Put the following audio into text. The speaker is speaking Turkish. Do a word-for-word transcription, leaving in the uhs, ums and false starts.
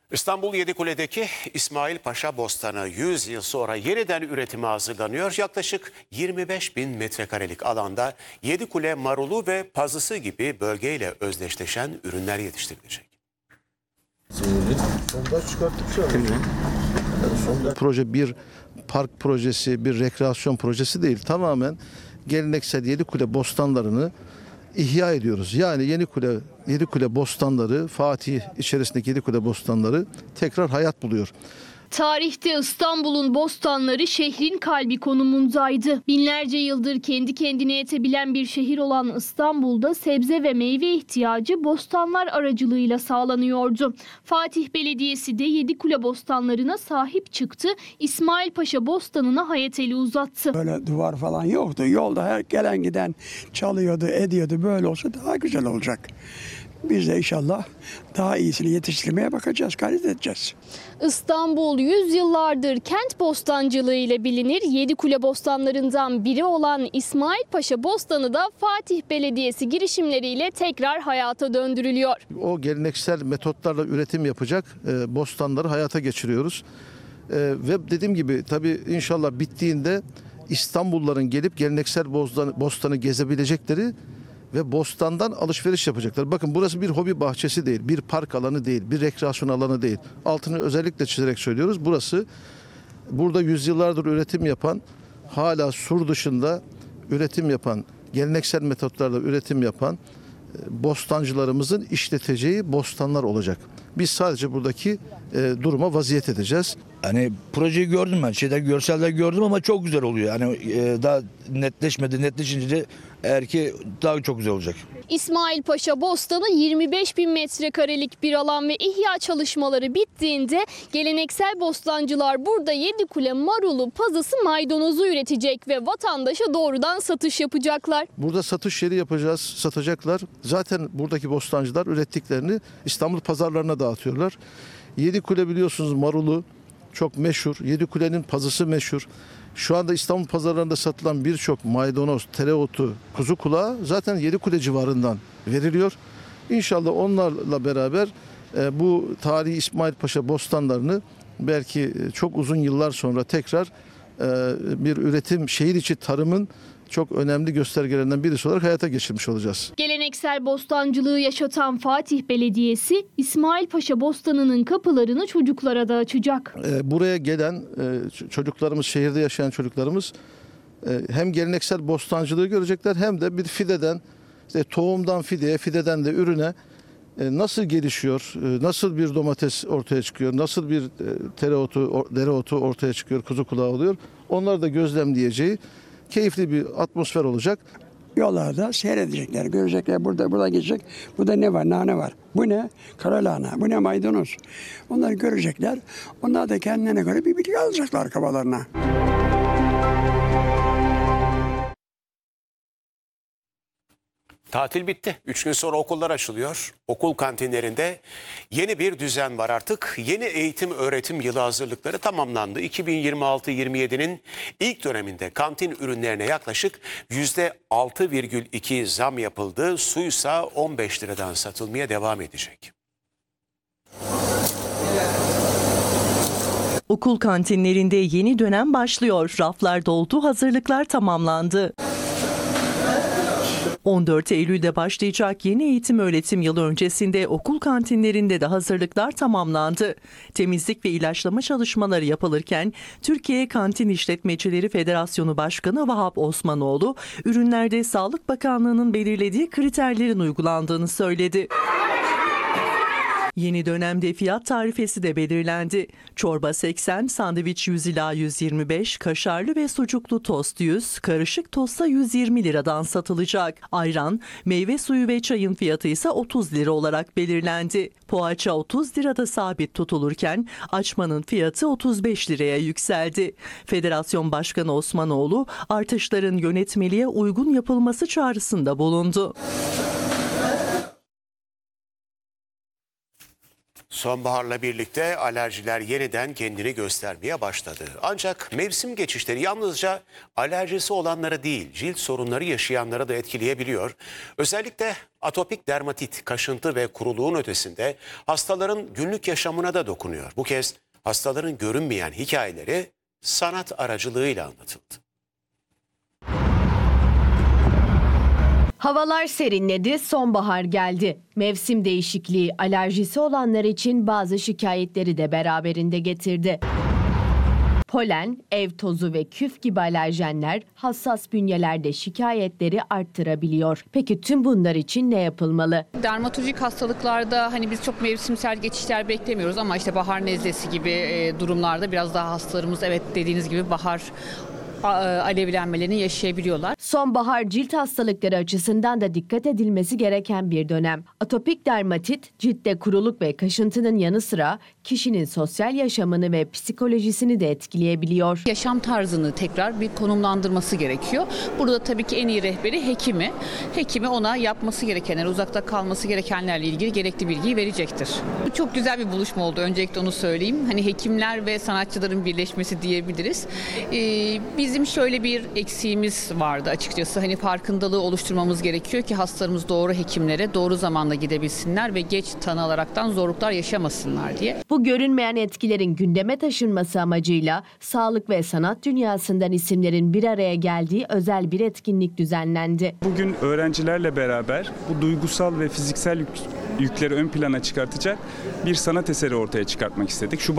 İstanbul Yedikule'deki İsmail Paşa Bostanı yüz yıl sonra yeniden üretime hazırlanıyor. Yaklaşık yirmi beş bin metrekarelik alanda Yedikule marulu ve pazısı gibi bölgeyle özdeşleşen ürünler yetiştirilecek. Proje bir park projesi, bir rekreasyon projesi değil. Tamamen geleneksel Yedikule bostanlarını ihya ediyoruz. Yani Yenikule, Yedikule bostanları, Fatih içerisindeki Yedikule bostanları tekrar hayat buluyor. Tarihte İstanbul'un bostanları şehrin kalbi konumundaydı. Binlerce yıldır kendi kendine yetebilen bir şehir olan İstanbul'da sebze ve meyve ihtiyacı bostanlar aracılığıyla sağlanıyordu. Fatih Belediyesi de Yedikule bostanlarına sahip çıktı. İsmail Paşa Bostanı'na hayateli uzattı. Böyle duvar falan yoktu. Yolda her gelen giden çalıyordu, ediyordu. Böyle olsa daha güzel olacak. Biz de inşallah daha iyisini yetiştirmeye bakacağız, gayret edeceğiz. İstanbul yüzyıllardır kent bostancılığı ile bilinir. Yedikule bostanlarından biri olan İsmail Paşa Bostanı da Fatih Belediyesi girişimleriyle tekrar hayata döndürülüyor. O geleneksel metotlarla üretim yapacak e, bostanları hayata geçiriyoruz. E, ve dediğim gibi tabii inşallah bittiğinde İstanbulluların gelip geleneksel bostanı, bostanı gezebilecekleri ve bostandan alışveriş yapacaklar. Bakın burası bir hobi bahçesi değil, bir park alanı değil, bir rekreasyon alanı değil. Altını özellikle çizerek söylüyoruz. Burası burada yüzyıllardır üretim yapan, hala sur dışında üretim yapan, geleneksel metotlarla üretim yapan bostancılarımızın işleteceği bostanlar olacak. Biz sadece buradaki e, duruma vaziyet edeceğiz. Hani projeyi gördüm ben, şeyden görselde gördüm ama çok güzel oluyor. Yani e, daha netleşmedi, netleşince de eğer ki daha çok güzel olacak. İsmail Paşa Bostanı yirmi beş bin metrekarelik bir alan ve ihya çalışmaları bittiğinde geleneksel bostancılar burada Yedikule marulu, pazısı, maydanozu üretecek ve vatandaşa doğrudan satış yapacaklar. Burada satış yeri yapacağız, satacaklar. Zaten buradaki bostancılar ürettiklerini İstanbul pazarlarına dağıtıyorlar. Yedikule biliyorsunuz marulu çok meşhur. Yedikule'nin pazısı meşhur. Şu anda İstanbul pazarlarında satılan birçok maydanoz, tereotu, kuzu kulağı zaten Yedikule civarından veriliyor. İnşallah onlarla beraber e, bu tarihi İsmail Paşa bostanlarını belki çok uzun yıllar sonra tekrar e, bir üretim, şehir içi tarımın çok önemli göstergelerinden birisi olarak hayata geçirmiş olacağız. Geleneksel bostancılığı yaşatan Fatih Belediyesi İsmail Paşa Bostanı'nın kapılarını çocuklara da açacak. Buraya gelen çocuklarımız, şehirde yaşayan çocuklarımız hem geleneksel bostancılığı görecekler hem de bir fideden, işte tohumdan fideye, fideden de ürüne nasıl gelişiyor, nasıl bir domates ortaya çıkıyor, nasıl bir tereotu, dereotu ortaya çıkıyor, kuzu kulağı oluyor. Onları da gözlemleyeceği keyifli bir atmosfer olacak. Yollarda seyredecekler, görecekler, burada burada geçecek. Burada ne var, nane var. Bu ne? Karalahana, bu ne maydanoz. Onları görecekler. Onlar da kendilerine göre bir bilgi alacaklar kafalarına. Tatil bitti. Üç gün sonra okullar açılıyor. Okul kantinlerinde yeni bir düzen var artık. Yeni eğitim öğretim yılı hazırlıkları tamamlandı. iki bin yirmi altı yirmi yedi'nin ilk döneminde kantin ürünlerine yaklaşık yüzde altı virgül iki zam yapıldı. Suysa on beş liradan satılmaya devam edecek. Okul kantinlerinde yeni dönem başlıyor. Raflar doldu, hazırlıklar tamamlandı. on dört Eylül'de başlayacak yeni eğitim öğretim yılı öncesinde okul kantinlerinde de hazırlıklar tamamlandı. Temizlik ve ilaçlama çalışmaları yapılırken Türkiye Kantin İşletmecileri Federasyonu Başkanı Vahap Osmanoğlu, ürünlerde Sağlık Bakanlığı'nın belirlediği kriterlerin uygulandığını söyledi. Yeni dönemde fiyat tarifesi de belirlendi. Çorba seksen, sandviç yüz ila yüz yirmi beş, kaşarlı ve sucuklu tost yüz, karışık tosta yüz yirmi liradan satılacak. Ayran, meyve suyu ve çayın fiyatı ise otuz lira olarak belirlendi. Poğaça otuz lirada sabit tutulurken açmanın fiyatı otuz beş liraya yükseldi. Federasyon Başkanı Osmanoğlu artışların yönetmeliğe uygun yapılması çağrısında bulundu. Sonbaharla birlikte alerjiler yeniden kendini göstermeye başladı. Ancak mevsim geçişleri yalnızca alerjisi olanları değil, cilt sorunları yaşayanları da etkileyebiliyor. Özellikle atopik dermatit, kaşıntı ve kuruluğun ötesinde hastaların günlük yaşamına da dokunuyor. Bu kez hastaların görünmeyen hikayeleri sanat aracılığıyla anlatıldı. Havalar serinledi, sonbahar geldi. Mevsim değişikliği alerjisi olanlar için bazı şikayetleri de beraberinde getirdi. Polen, ev tozu ve küf gibi alerjenler hassas bünyelerde şikayetleri arttırabiliyor. Peki tüm bunlar için ne yapılmalı? Dermatolojik hastalıklarda hani biz çok mevsimsel geçişler beklemiyoruz ama işte bahar nezlesi gibi e, durumlarda biraz daha hastalarımız evet dediğiniz gibi bahar alevlenmelerini yaşayabiliyorlar. Sonbahar cilt hastalıkları açısından da dikkat edilmesi gereken bir dönem. Atopik dermatit, ciltte kuruluk ve kaşıntının yanı sıra kişinin sosyal yaşamını ve psikolojisini de etkileyebiliyor. Yaşam tarzını tekrar bir konumlandırması gerekiyor. Burada tabii ki en iyi rehberi hekimi. Hekimi ona yapması gerekenler, uzakta kalması gerekenlerle ilgili gerekli bilgiyi verecektir. Bu çok güzel bir buluşma oldu. Öncelikle onu söyleyeyim. Hani hekimler ve sanatçıların birleşmesi diyebiliriz. Ee, Bizim şöyle bir eksiğimiz vardı açıkçası. Hani farkındalığı oluşturmamız gerekiyor ki hastalarımız doğru hekimlere doğru zamanda gidebilsinler ve geç tanı alaraktan zorluklar yaşamasınlar diye. Bu görünmeyen etkilerin gündeme taşınması amacıyla sağlık ve sanat dünyasından isimlerin bir araya geldiği özel bir etkinlik düzenlendi. Bugün öğrencilerle beraber bu duygusal ve fiziksel yük, yükleri ön plana çıkartacak bir sanat eseri ortaya çıkartmak istedik. Şu